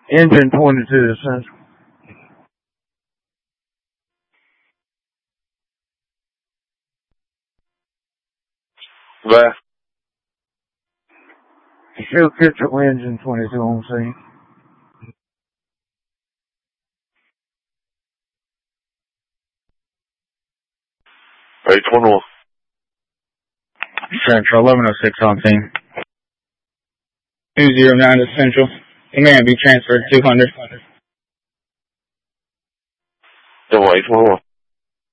Engine 22 to Central. Where? Show Kitchell Engine 22 on scene. H11. Central 1106 on scene. 209 to Central. Command be transferred 200. H11.